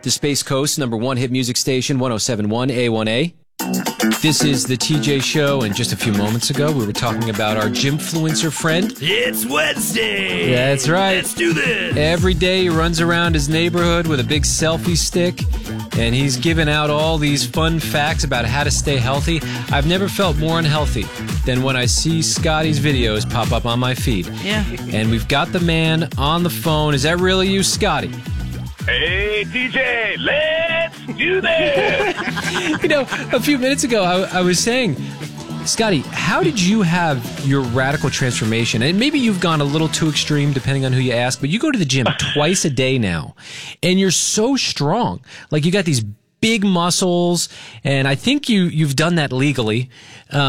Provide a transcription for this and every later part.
the Space Coast #1 hit music station, 107.1 A1A. This is the TJ Show, and just a few moments ago, we were talking about our Gymfluencer friend. It's Wednesday. That's right. Let's do this. Every day he runs around his neighborhood with a big selfie stick, and he's giving out all these fun facts about how to stay healthy. I've never felt more unhealthy than when I see Scotty's videos pop up on my feed. Yeah. And we've got the man on the phone. Is that really you, Scotty? Hey, DJ, let's do this. You know, a few minutes ago, I was saying, Scotty, how did you have your radical transformation? And maybe you've gone a little too extreme, depending on who you ask, but you go to the gym twice a day now, and you're so strong. Like, you got these big muscles, and I think you've done that legally. But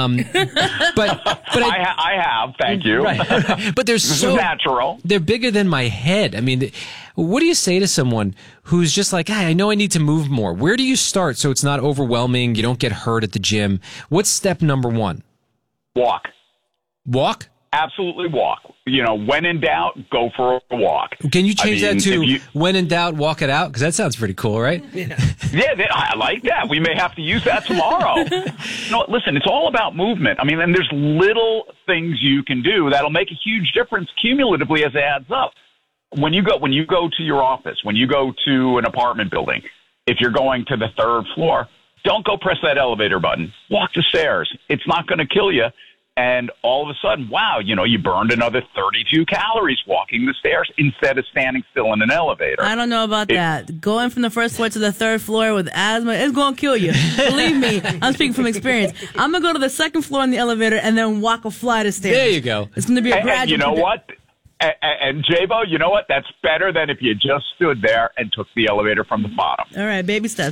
I have, thank you. Right. But This is natural. They're bigger than my head. I mean, what do you say to someone who's just like, hey, I know I need to move more? Where do you start so it's not overwhelming, you don't get hurt at the gym? What's step number one? Walk. Walk? Absolutely walk. You know, when in doubt, go for a walk. Can you change that to when in doubt, walk it out? Because that sounds pretty cool, right? Yeah, I like that. We may have to use that tomorrow. No, listen, it's all about movement. I mean, and there's little things you can do that'll make a huge difference cumulatively as it adds up. When you go to your office, when you go to an apartment building, if you're going to the 3rd floor, don't go press that elevator button. Walk the stairs. It's not going to kill you. And all of a sudden, wow, you know, you burned another 32 calories walking the stairs instead of standing still in an elevator. I don't know about that. Going from the 1st floor to the 3rd floor with asthma, it's going to kill you. Believe me, I'm speaking from experience. I'm going to go to the 2nd floor in the elevator and then walk a flight of stairs. There you go. It's going to be a gradual. And you know what? And J-Bo, you know what? That's better than if you just stood there and took the elevator from the bottom. All right, baby steps.